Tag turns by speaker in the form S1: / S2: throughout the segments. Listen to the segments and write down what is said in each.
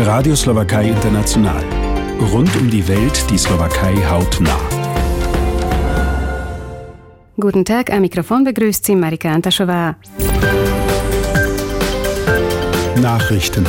S1: Radio Slowakei International. Rund um die Welt die Slowakei hautnah.
S2: Guten Tag, am Mikrofon begrüßt Sie Marika Antaschova.
S1: Nachrichten.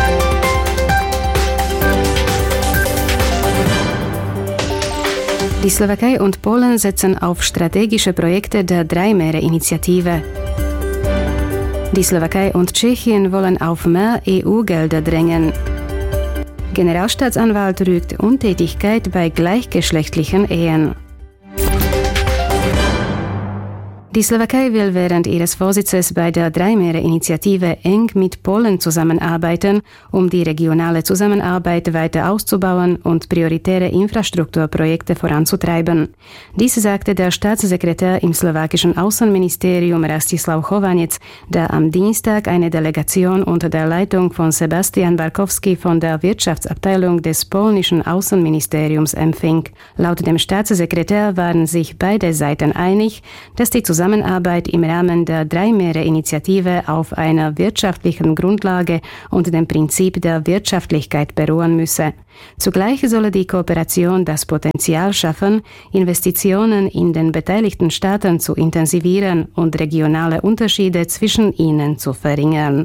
S2: Die Slowakei und Polen setzen auf strategische Projekte der Drei-Meere-Initiative. Die Slowakei und Tschechien wollen auf mehr EU-Gelder drängen. Generalstaatsanwalt rügt Untätigkeit bei gleichgeschlechtlichen Ehen. Die Slowakei will während ihres Vorsitzes bei der Drei-Meere-Initiative eng mit Polen zusammenarbeiten, um die regionale Zusammenarbeit weiter auszubauen und prioritäre Infrastrukturprojekte voranzutreiben. Dies sagte der Staatssekretär im slowakischen Außenministerium Rastislav Chovanec, der am Dienstag eine Delegation unter der Leitung von Sebastian Barkowski von der Wirtschaftsabteilung des polnischen Außenministeriums empfing. Laut dem Staatssekretär waren sich beide Seiten einig, dass die Zusammenarbeit im Rahmen der Drei-Meere-Initiative auf einer wirtschaftlichen Grundlage und dem Prinzip der Wirtschaftlichkeit beruhen müsse. Zugleich solle die Kooperation das Potenzial schaffen, Investitionen in den beteiligten Staaten zu intensivieren und regionale Unterschiede zwischen ihnen zu verringern.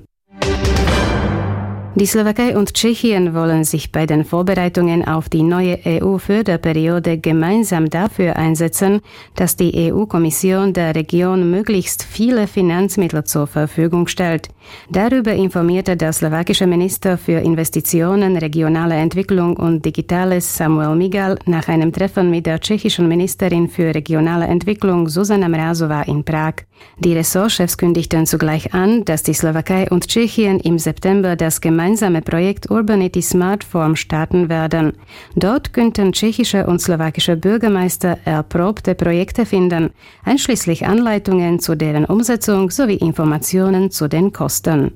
S2: Die Slowakei und Tschechien wollen sich bei den Vorbereitungen auf die neue EU-Förderperiode gemeinsam dafür einsetzen, dass die EU-Kommission der Region möglichst viele Finanzmittel zur Verfügung stellt. Darüber informierte der slowakische Minister für Investitionen, regionale Entwicklung und Digitales Samuel Migal nach einem Treffen mit der tschechischen Ministerin für regionale Entwicklung Zuzana Mrazová in Prag. Die Ressortchefs kündigten zugleich an, dass die Slowakei und Tschechien im September das gemeinsame Projekt Urbanity Smartform starten werden. Dort könnten tschechische und slowakische Bürgermeister erprobte Projekte finden, einschließlich Anleitungen zu deren Umsetzung sowie Informationen zu den Kosten.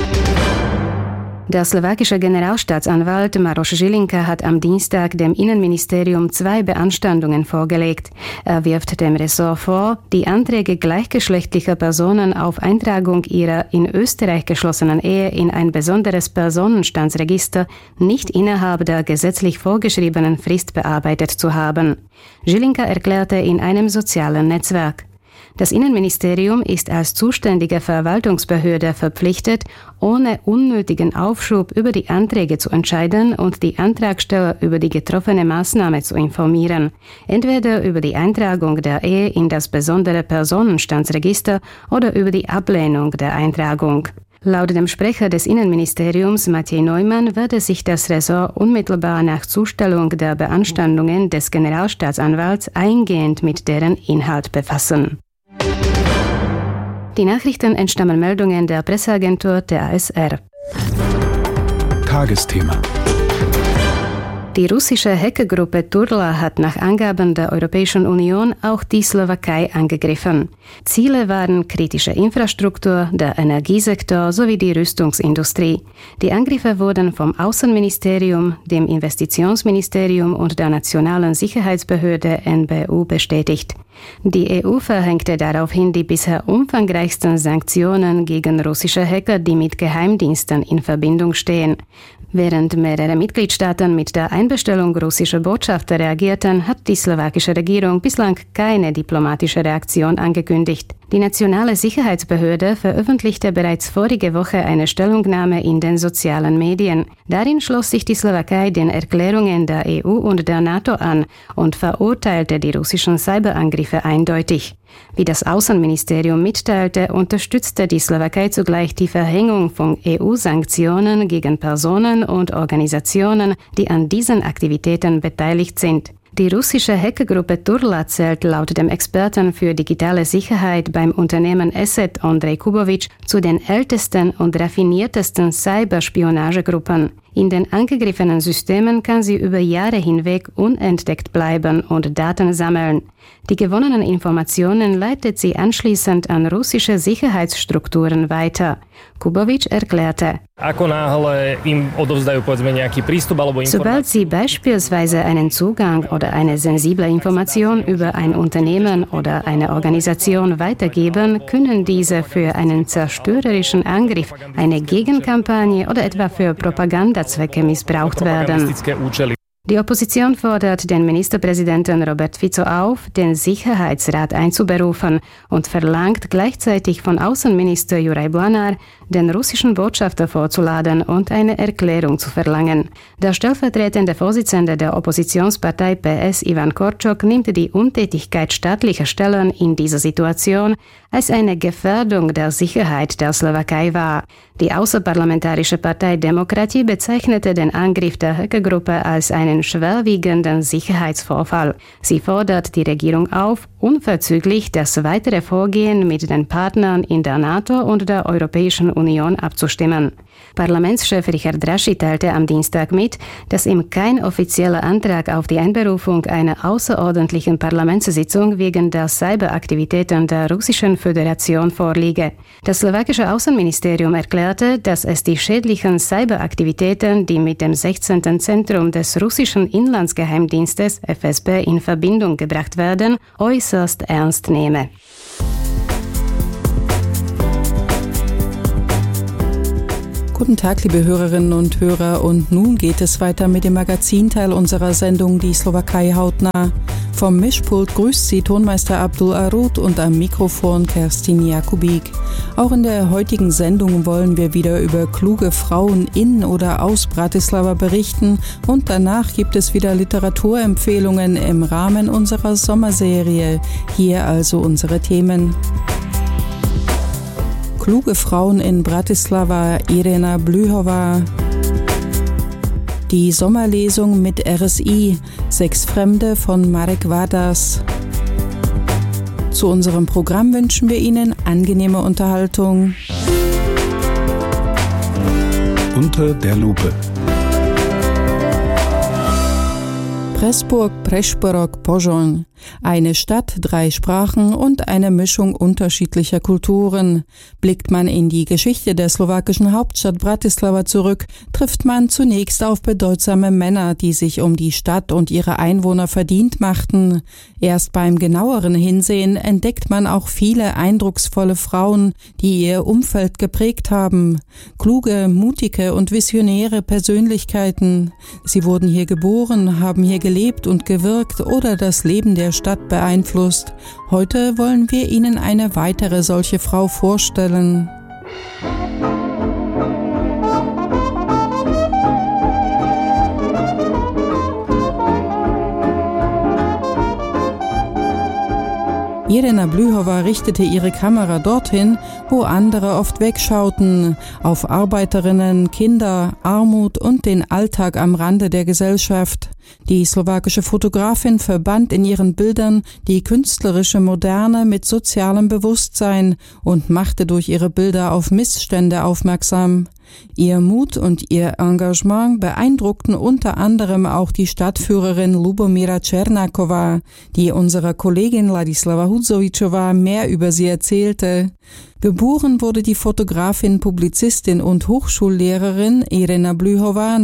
S2: Der slowakische Generalstaatsanwalt Maroš Žilinka hat am Dienstag dem Innenministerium 2 Beanstandungen vorgelegt. Er wirft dem Ressort vor, die Anträge gleichgeschlechtlicher Personen auf Eintragung ihrer in Österreich geschlossenen Ehe in ein besonderes Personenstandsregister nicht innerhalb der gesetzlich vorgeschriebenen Frist bearbeitet zu haben. Žilinka erklärte in einem sozialen Netzwerk: Das Innenministerium ist als zuständige Verwaltungsbehörde verpflichtet, ohne unnötigen Aufschub über die Anträge zu entscheiden und die Antragsteller über die getroffene Maßnahme zu informieren, entweder über die Eintragung der Ehe in das besondere Personenstandsregister oder über die Ablehnung der Eintragung. Laut dem Sprecher des Innenministeriums Maciej Neumann werde sich das Ressort unmittelbar nach Zustellung der Beanstandungen des Generalstaatsanwalts eingehend mit deren Inhalt befassen. Die Nachrichten entstammen Meldungen der Presseagentur der ASR.
S1: Tagesthema.
S2: Die russische Hackergruppe Turla hat nach Angaben der Europäischen Union auch die Slowakei angegriffen. Ziele waren kritische Infrastruktur, der Energiesektor sowie die Rüstungsindustrie. Die Angriffe wurden vom Außenministerium, dem Investitionsministerium und der Nationalen Sicherheitsbehörde NBU bestätigt. Die EU verhängte daraufhin die bisher umfangreichsten Sanktionen gegen russische Hacker, die mit Geheimdiensten in Verbindung stehen. Während mehrere Mitgliedstaaten mit der Einbestellung russischer Botschafter reagierten, hat die slowakische Regierung bislang keine diplomatische Reaktion angekündigt. Die Nationale Sicherheitsbehörde veröffentlichte bereits vorige Woche eine Stellungnahme in den sozialen Medien. Darin schloss sich die Slowakei den Erklärungen der EU und der NATO an und verurteilte die russischen Cyberangriffe eindeutig. Wie das Außenministerium mitteilte, unterstützte die Slowakei zugleich die Verhängung von EU-Sanktionen gegen Personen und Organisationen, die an diesen Aktivitäten beteiligt sind. Die russische Hackergruppe Turla zählt laut dem Experten für digitale Sicherheit beim Unternehmen Asset Andrej Kubovic zu den ältesten und raffiniertesten Cyberspionagegruppen. In den angegriffenen Systemen kann sie über Jahre hinweg unentdeckt bleiben und Daten sammeln. Die gewonnenen Informationen leitet sie anschließend an russische Sicherheitsstrukturen weiter. Kubovic erklärte: Sobald sie beispielsweise einen Zugang oder eine sensible Information über ein Unternehmen oder eine Organisation weitergeben, können diese für einen zerstörerischen Angriff, eine Gegenkampagne oder etwa für Propaganda Propagandazwecke missbraucht werden. Die Opposition fordert den Ministerpräsidenten Robert Fico auf, den Sicherheitsrat einzuberufen und verlangt gleichzeitig von Außenminister Juraj Błanar, den russischen Botschafter vorzuladen und eine Erklärung zu verlangen. Der stellvertretende Vorsitzende der Oppositionspartei PS, Ivan Korczok, nimmt die Untätigkeit staatlicher Stellen in dieser Situation als eine Gefährdung der Sicherheit der Slowakei wahr. Die außerparlamentarische Partei Demokratie bezeichnete den Angriff der Hackergruppe als einen schwerwiegenden Sicherheitsvorfall. Sie fordert die Regierung auf, unverzüglich das weitere Vorgehen mit den Partnern in der NATO und der Europäischen Union abzustimmen. Parlamentschef Richard Raschi teilte am Dienstag mit, dass ihm kein offizieller Antrag auf die Einberufung einer außerordentlichen Parlamentssitzung wegen der Cyberaktivitäten der Russischen Föderation vorliege. Das slowakische Außenministerium erklärte, dass es die schädlichen Cyberaktivitäten, die mit dem 16. Zentrum des russischen Inlandsgeheimdienstes FSB in Verbindung gebracht werden, äußerst ernst nehme.
S3: Guten Tag, liebe Hörerinnen und Hörer, und nun geht es weiter mit dem Magazinteil unserer Sendung Die Slowakei hautnah. Vom Mischpult grüßt Sie Tonmeister Abdul Arut und am Mikrofon Kerstin Jakubik. Auch in der heutigen Sendung wollen wir wieder über kluge Frauen in oder aus Bratislava berichten und danach gibt es wieder Literaturempfehlungen im Rahmen unserer Sommerserie. Hier also unsere Themen. Kluge Frauen in Bratislava, Irena Blühova. Die Sommerlesung mit RSI, 6 Fremde von Marek Vadas. Zu unserem Programm wünschen wir Ihnen angenehme Unterhaltung.
S1: Unter der Lupe.
S3: Pressburg, Prešporok, Požoň. Eine Stadt, 3 Sprachen und eine Mischung unterschiedlicher Kulturen. Blickt man in die Geschichte der slowakischen Hauptstadt Bratislava zurück, trifft man zunächst auf bedeutsame Männer, die sich um die Stadt und ihre Einwohner verdient machten. Erst beim genaueren Hinsehen entdeckt man auch viele eindrucksvolle Frauen, die ihr Umfeld geprägt haben. Kluge, mutige und visionäre Persönlichkeiten. Sie wurden hier geboren, haben hier gelebt und gewirkt oder das Leben der Stadt beeinflusst. Heute wollen wir Ihnen eine weitere solche Frau vorstellen. Irena Blühova richtete ihre Kamera dorthin, wo andere oft wegschauten, auf Arbeiterinnen, Kinder, Armut und den Alltag am Rande der Gesellschaft. Die slowakische Fotografin verband in ihren Bildern die künstlerische Moderne mit sozialem Bewusstsein und machte durch ihre Bilder auf Missstände aufmerksam. Ihr Mut und ihr Engagement beeindruckten unter anderem auch die Stadtführerin Lubomira Černáková, die unserer Kollegin Ladislava Hudzovičová mehr über sie erzählte. Geboren wurde die Fotografin, Publizistin und Hochschullehrerin Irena Blühova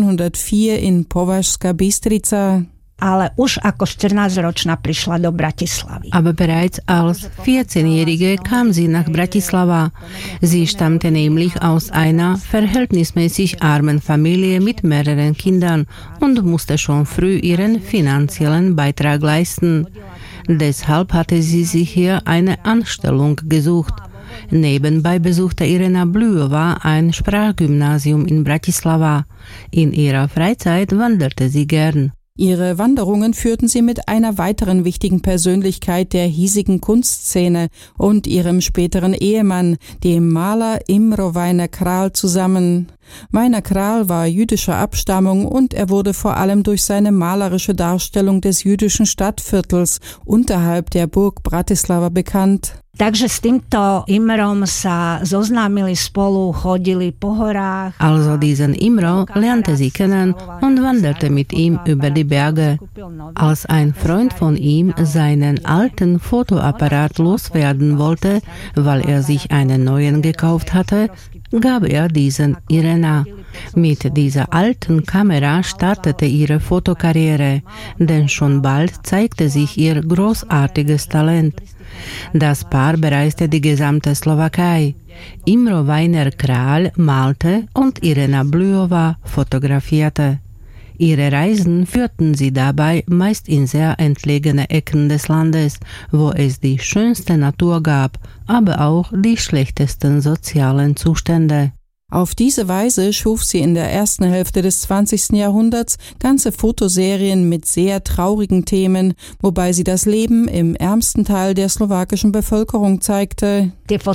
S3: 1904 in Považská Bystrica.
S4: Ale už ako 14-ročná prišla do Bratislavy.
S5: Aber bereits als 14-Jährige kam sie nach Bratislava. Sie stammte nämlich aus einer verhältnismäßig armen Familie mit mehreren Kindern und musste schon früh ihren finanziellen Beitrag leisten. Deshalb hatte sie sich hier eine Anstellung gesucht. Nebenbei besuchte Irena Blühova ein Sprachgymnasium in Bratislava. In ihrer Freizeit wanderte sie gern.
S3: Ihre Wanderungen führten sie mit einer weiteren wichtigen Persönlichkeit der hiesigen Kunstszene und ihrem späteren Ehemann, dem Maler Imro Vajna Král, zusammen. Vajna Král war jüdischer Abstammung und er wurde vor allem durch seine malerische Darstellung des jüdischen Stadtviertels unterhalb der Burg Bratislava bekannt.
S4: Takže s týmto Imrom sa zoznámili spolu, chodili po horách.
S5: Also diesen Imro lernte sie kennen und wanderte mit ihm über die Berge. Als ein Freund von ihm seinen alten Fotoapparat loswerden wollte, weil er sich einen neuen gekauft hatte, gab er diesen Irena. Mit dieser alten Kamera startete ihre Fotokarriere, denn schon bald zeigte sich ihr großartiges Talent. Das Paar bereiste die gesamte Slowakei. Imro Weiner-Král malte und Irena Blühová fotografierte. Ihre Reisen führten sie dabei meist in sehr entlegene Ecken des Landes, wo es die schönste Natur gab, aber auch die schlechtesten sozialen Zustände.
S3: Auf diese Weise schuf sie in der ersten Hälfte des 20. Jahrhunderts ganze Fotoserien mit sehr traurigen Themen, wobei sie das Leben im ärmsten Teil der slowakischen Bevölkerung zeigte.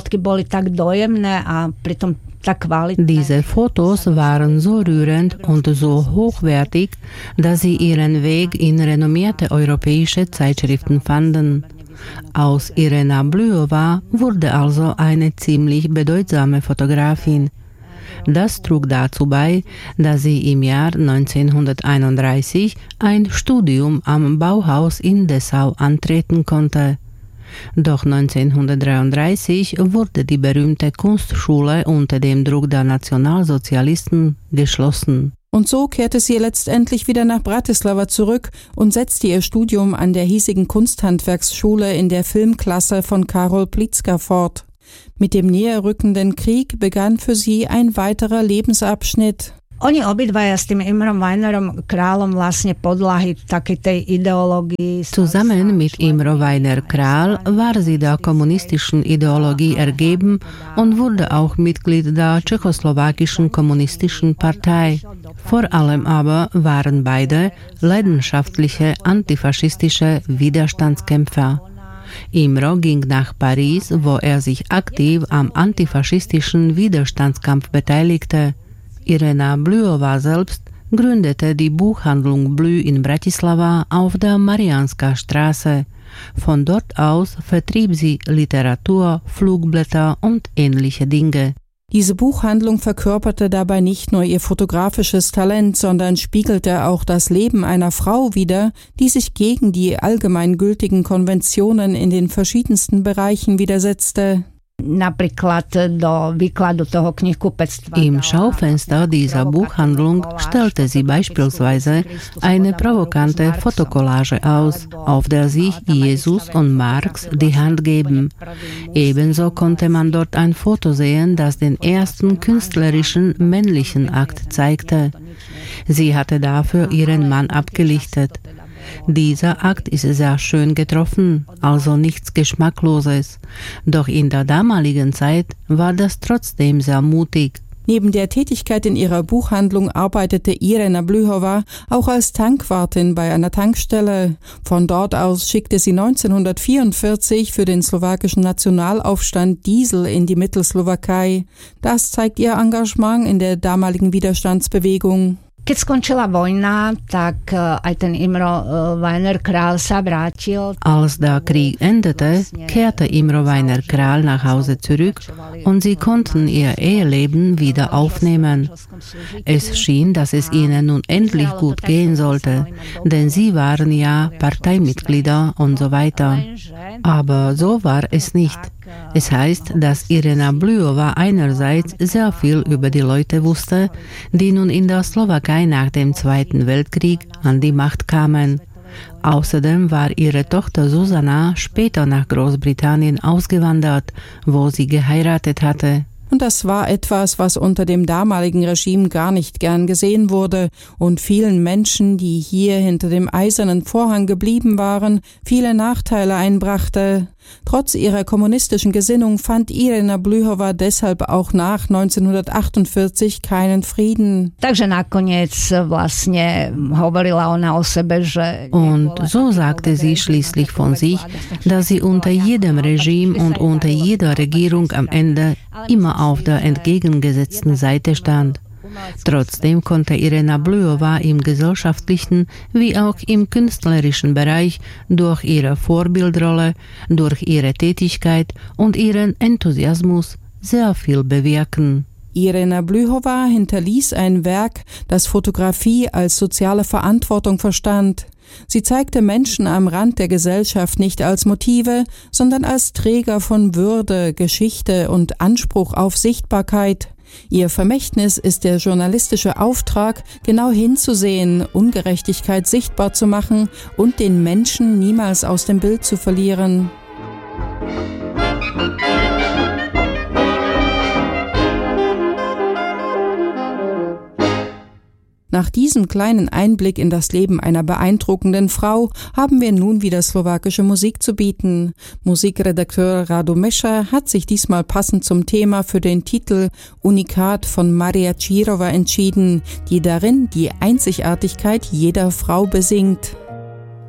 S5: Diese Fotos waren so rührend und so hochwertig, dass sie ihren Weg in renommierte europäische Zeitschriften fanden. Aus Irena Blühová wurde also eine ziemlich bedeutsame Fotografin. Das trug dazu bei, dass sie im Jahr 1931 ein Studium am Bauhaus in Dessau antreten konnte. Doch 1933 wurde die berühmte Kunstschule unter dem Druck der Nationalsozialisten geschlossen.
S3: Und so kehrte sie letztendlich wieder nach Bratislava zurück und setzte ihr Studium an der hiesigen Kunsthandwerksschule in der Filmklasse von Karol Plitzka fort. Mit dem näherrückenden Krieg begann für sie ein weiterer Lebensabschnitt.
S4: Oni obidvaja s tým Imrom Weinerom Králom vlastne podľahy takej tej ideológii.
S5: Zusammen mit Imro Weiner-Král war sie der kommunistischen Ideologie ergeben und wurde auch Mitglied der tschechoslowakischen kommunistischen Partei. Vor allem aber waren beide leidenschaftliche antifaschistische Widerstandskämpfer. Imro ging nach Paris, wo er sich aktiv am antifaschistischen Widerstandskampf beteiligte. Irena Blühová selbst gründete die Buchhandlung Blü in Bratislava auf der Mariánska Straße. Von dort aus vertrieb sie Literatur, Flugblätter und ähnliche Dinge.
S3: Diese Buchhandlung verkörperte dabei nicht nur ihr fotografisches Talent, sondern spiegelte auch das Leben einer Frau wider, die sich gegen die allgemeingültigen Konventionen in den verschiedensten Bereichen widersetzte.
S5: Im Schaufenster dieser Buchhandlung stellte sie beispielsweise eine provokante Fotokollage aus, auf der sich Jesus und Marx die Hand geben. Ebenso konnte man dort ein Foto sehen, das den ersten künstlerischen männlichen Akt zeigte. Sie hatte dafür ihren Mann abgelichtet. Dieser Akt ist sehr schön getroffen, also nichts Geschmackloses. Doch in der damaligen Zeit war das trotzdem sehr mutig.
S3: Neben der Tätigkeit in ihrer Buchhandlung arbeitete Irena Blühová auch als Tankwartin bei einer Tankstelle. Von dort aus schickte sie 1944 für den slowakischen Nationalaufstand Diesel in die Mittelslowakei. Das zeigt ihr Engagement in der damaligen Widerstandsbewegung.
S4: Keď skončila vojna, tak aj ten Imro Weiner-Král sa vrátil.
S5: Als der Krieg endete, kehrte Imro Weiner-Král nach Hause zurück und sie konnten ihr Eheleben wieder aufnehmen. Es schien, dass es ihnen nun endlich gut gehen sollte, denn sie waren ja Parteimitglieder und so weiter. Aber so war es nicht. Es heißt, dass Irena Blühová einerseits sehr viel über die Leute wusste, die nun in der Slowakei nach dem Zweiten Weltkrieg an die Macht kamen. Außerdem war ihre Tochter Susanna später nach Großbritannien ausgewandert, wo sie geheiratet hatte.
S3: Und das war etwas, was unter dem damaligen Regime gar nicht gern gesehen wurde und vielen Menschen, die hier hinter dem eisernen Vorhang geblieben waren, viele Nachteile einbrachte. Trotz ihrer kommunistischen Gesinnung fand Irena Blühová deshalb auch nach 1948 keinen Frieden.
S5: Und so sagte sie schließlich von sich, dass sie unter jedem Regime und unter jeder Regierung am Ende immer auf der entgegengesetzten Seite stand. Trotzdem konnte Irena Blühová im gesellschaftlichen wie auch im künstlerischen Bereich durch ihre Vorbildrolle, durch ihre Tätigkeit und ihren Enthusiasmus sehr viel bewirken.
S3: Irena Blühová hinterließ ein Werk, das Fotografie als soziale Verantwortung verstand. Sie zeigte Menschen am Rand der Gesellschaft nicht als Motive, sondern als Träger von Würde, Geschichte und Anspruch auf Sichtbarkeit. Ihr Vermächtnis ist der journalistische Auftrag, genau hinzusehen, Ungerechtigkeit sichtbar zu machen und den Menschen niemals aus dem Bild zu verlieren. Nach diesem kleinen Einblick in das Leben einer beeindruckenden Frau haben wir nun wieder slowakische Musik zu bieten. Musikredakteur Rado Mescher hat sich diesmal passend zum Thema für den Titel Unikat von Maria Čírova entschieden, die darin die Einzigartigkeit jeder Frau besingt.